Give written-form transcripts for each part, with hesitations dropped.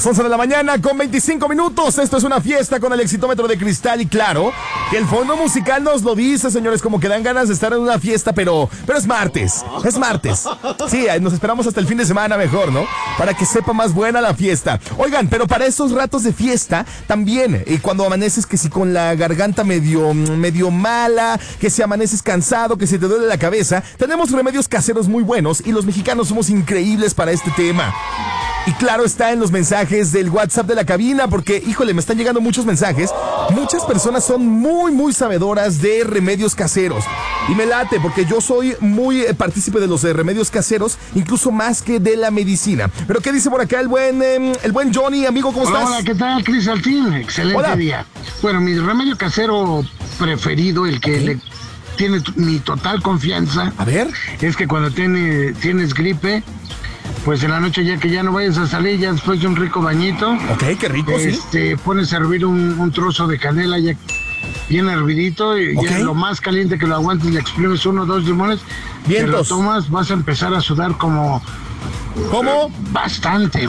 11 de la mañana con 25 minutos. Esto es una fiesta con el Exitómetro de Cristal. Y claro, que el fondo musical nos lo dice, señores, como que dan ganas de estar en una fiesta, pero es martes. Es martes. Sí, nos esperamos hasta el fin de semana mejor, ¿no? Para que sepa más buena la fiesta. Oigan, pero para esos ratos de fiesta, también, cuando amaneces que si con la garganta medio mala, que si amaneces cansado, que si te duele la cabeza, tenemos remedios caseros muy buenos y los mexicanos somos increíbles para este tema. Y claro, está en los mensajes del WhatsApp de la cabina, porque, híjole, me están llegando muchos mensajes. Muchas personas son muy sabedoras de remedios caseros. Y me late, porque yo soy muy partícipe de los remedios caseros, incluso más que de la medicina. Pero, ¿qué dice por acá el buen Johnny, amigo? ¿Cómo estás? Hola, ¿qué tal, Cris Altín? Excelente día. Bueno, mi remedio casero preferido, el que le tiene mi total confianza. A ver. Es que cuando tienes gripe, pues en la noche ya que ya no vayas a salir, ya después de un rico bañito. Ok, qué rico, sí. Pones a hervir un trozo de canela ya bien hervidito y ya lo más caliente que lo aguantes, le exprimes 1 o 2 limones. Vientos. Te lo tomas, vas a empezar a sudar como... ¿Cómo? Bastante.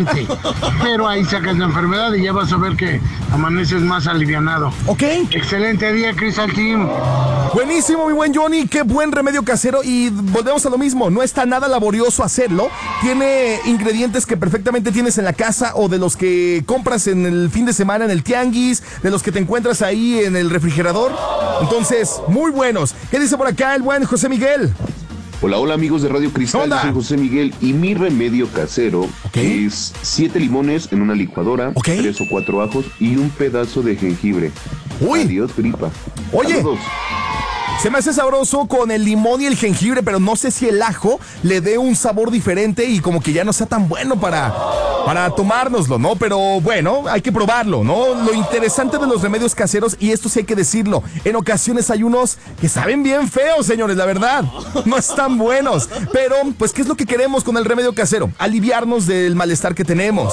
Pero ahí sacas la enfermedad y ya vas a ver que amaneces más alivianado. Ok. Excelente día, Cris Altín. Buenísimo, mi buen Johnny. Qué buen remedio casero. Y volvemos a lo mismo. No está nada laborioso hacerlo. Tiene ingredientes que perfectamente tienes en la casa o de los que compras en el fin de semana en el tianguis, de los que te encuentras ahí en el refrigerador. Entonces, muy buenos. ¿Qué dice por acá el buen José Miguel? Hola amigos de Radio Cristal, Hola. Soy José Miguel y mi remedio casero es 7 limones en una licuadora, 3 o 4 ajos y un pedazo de jengibre. Uy. Adiós, gripa. Oye, saludos. Se me hace sabroso con el limón y el jengibre, pero no sé si el ajo le dé un sabor diferente y como que ya no sea tan bueno para tomárnoslo, ¿no? Pero bueno, hay que probarlo, ¿no? Lo interesante de los remedios caseros, y esto sí hay que decirlo, en ocasiones hay unos que saben bien feos, señores, la verdad. No están buenos. Pero, pues, ¿qué es lo que queremos con el remedio casero? Aliviarnos del malestar que tenemos.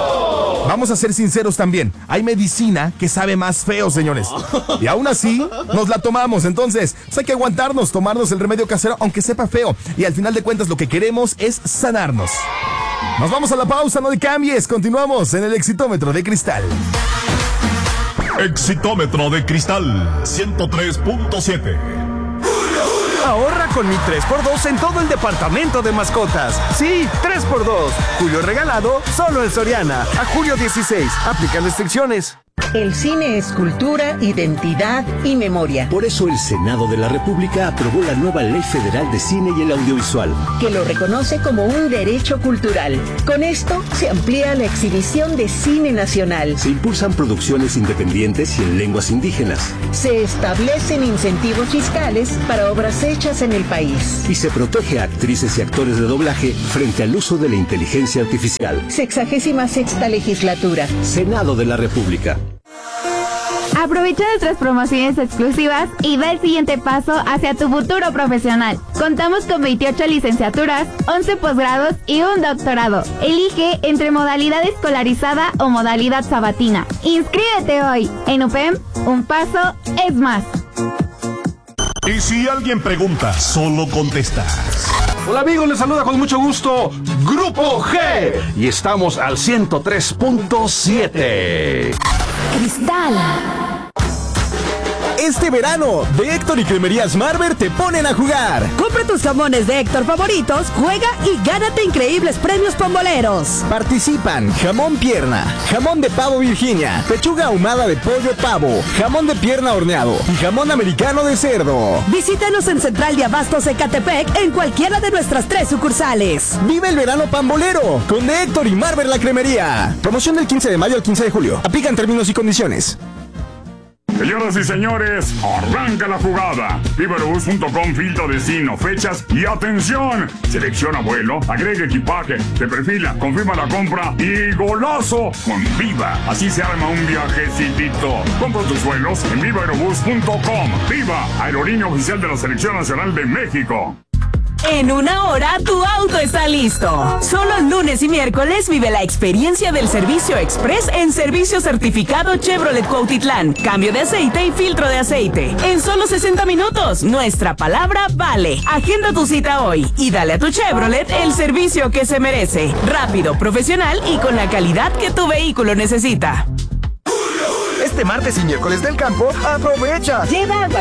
Vamos a ser sinceros también. Hay medicina que sabe más feo, señores. Y aún así, nos la tomamos. Entonces, hay que aguantarnos, tomarnos el remedio casero, aunque sepa feo. Y al final de cuentas, lo que queremos es sanarnos. Nos vamos a la pausa, no le cambies. Continuamos en el Exitómetro de Cristal. Exitómetro de Cristal 103.7. Ahorra con mi 3x2 en todo el departamento de mascotas. Sí, 3x2. Julio regalado solo en Soriana. A julio 16. Aplican restricciones. El cine es cultura, identidad y memoria. Por eso el Senado de la República aprobó la nueva Ley Federal de Cine y el Audiovisual, que lo reconoce como un derecho cultural. Con esto se amplía la exhibición de cine nacional. Se impulsan producciones independientes y en lenguas indígenas. Se establecen incentivos fiscales para obras hechas en el país. Y se protege a actrices y actores de doblaje frente al uso de la inteligencia artificial. 66ª legislatura. Senado de la República. Aprovecha nuestras promociones exclusivas y da el siguiente paso hacia tu futuro profesional. Contamos con 28 licenciaturas, 11 posgrados y un doctorado. Elige entre modalidad escolarizada o modalidad sabatina. Inscríbete hoy. En UPEM, un paso es más. Y si alguien pregunta, solo contestas. Hola amigos, les saluda con mucho gusto Grupo G y estamos al 103.7. Cristal. Este verano, de Héctor y Cremerías Marber te ponen a jugar. Compra tus jamones de Héctor favoritos, juega y gánate increíbles premios pomboleros. Participan jamón pierna, jamón de pavo Virginia, pechuga ahumada de pollo pavo, jamón de pierna horneado y jamón americano de cerdo. Visítanos en Central de Abastos Ecatepec en cualquiera de nuestras 3 sucursales. Vive el verano pambolero con de Héctor y Marber la Cremería. Promoción del 15 de mayo al 15 de julio. Aplican términos y condiciones. Señoras y señores, arranca la jugada. Vivarobus.com, filtro destino, fechas y atención. Selecciona vuelo, agrega equipaje, te perfila, confirma la compra y golazo con Viva. Así se arma un viajecitito. Compra tus vuelos en Vivarobus.com. Viva, aerolínea oficial de la Selección Nacional de México. En una hora, tu auto está listo. Solo lunes y miércoles vive la experiencia del servicio express en servicio certificado Chevrolet Cuautitlán. Cambio de aceite y filtro de aceite. En solo 60 minutos, nuestra palabra vale. Agenda tu cita hoy y dale a tu Chevrolet el servicio que se merece. Rápido, profesional y con la calidad que tu vehículo necesita. Este martes y miércoles del campo, aprovecha. Lleva agua